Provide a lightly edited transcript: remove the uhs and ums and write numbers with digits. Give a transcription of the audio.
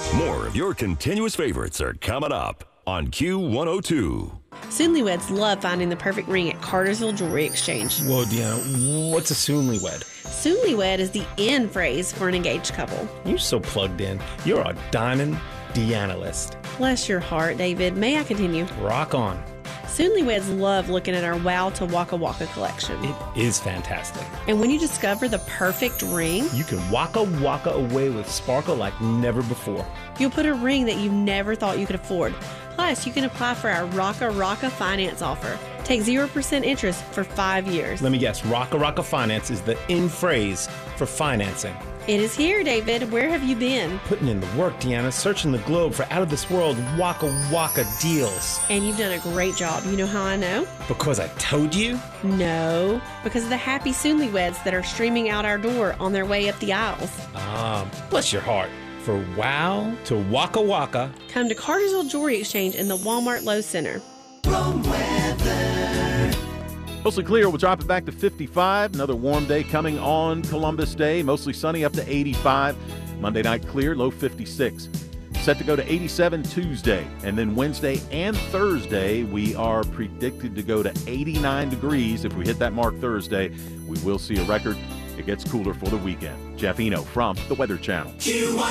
More of your continuous favorites are coming up on Q102. Soonlyweds love finding the perfect ring at Cartersville Jewelry Exchange. Whoa, Deanna, what's a soonlywed? Soonlywed is the end phrase for an engaged couple. You're so plugged in. You're a diamond Deanalist. Bless your heart, David. May I continue? Rock on. Soonlyweds love looking at our Wow to Waka Waka collection. It is fantastic. And when you discover the perfect ring, You can waka waka away with sparkle like never before. you'll put a ring that you never thought you could afford. Plus, you can apply for our Rocka Rocka finance offer. Take 0% interest for 5 years. Let me guess, Rocka Rocka Finance is the in phrase for financing. It is here, David. Where have you been? Putting in the work, Deanna, searching the globe for out-of-this-world waka waka deals. And you've done a great job. You know how I know? Because I told you? No, because of the happy Soonlyweds that are streaming out our door on their way up the aisles. Bless your heart. For wow to waka waka. Come to Cartersville Jewelry Exchange in the Walmart Lowe's Center. Mostly clear. We'll drop it back to 55. Another warm day coming on Columbus Day. Mostly sunny up to 85. Monday night clear, low 56. Set to go to 87 Tuesday. And then Wednesday and Thursday, we are predicted to go to 89 degrees. If we hit that mark Thursday, we will see a record. It gets cooler for the weekend. Jeff Eno from the Weather Channel.